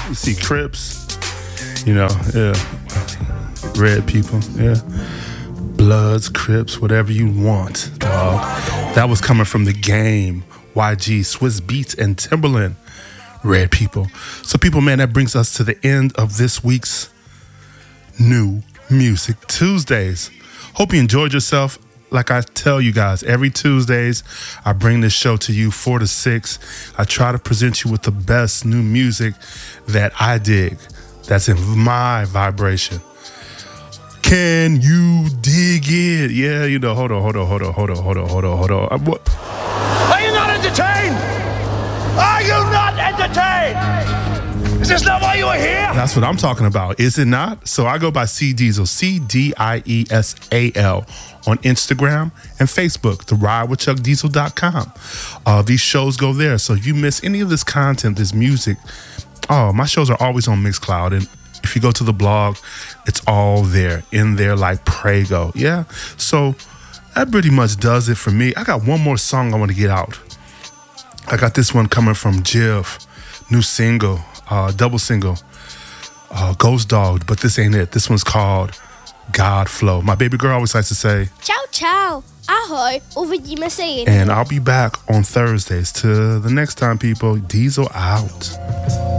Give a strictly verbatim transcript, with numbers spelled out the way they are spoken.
You see Crips, you know, yeah. Red people, yeah. Bloods, Crips, whatever you want, dog. That was coming from The Game, Y G, Swiss Beats, and Timberland. Red people. So people, man, that brings us to the end of this week's New Music Tuesdays. Hope you enjoyed yourself. Like I tell you guys, every Tuesdays, I bring this show to you four to six. I try to present you with the best new music that I dig, that's in my vibration. Can you dig it? Yeah, you know, hold on, hold on, hold on, hold on, hold on, hold on, hold on. What? Are you not entertained? Are you not entertained? Is this not why you are here? That's what I'm talking about, is it not? So I go by C Diesel, C D I E S A L, on Instagram and Facebook, the ride with chuck diesel dot com. Uh, these shows go there. So if you miss any of this content, this music, oh, my shows are always on Mixcloud. And if you go to the blog, it's all there, in there like Prego. Yeah. So that pretty much does it for me. I got one more song I want to get out. I got this one coming from Jiv, new single, uh, double single, uh, Ghost Dog, but this ain't it. This one's called God Flow. My baby girl always likes to say, Ciao, ciao. Ahoj. Uvidíme se jindy. and I'll be back on Thursdays. Till the next time, people, Diesel out.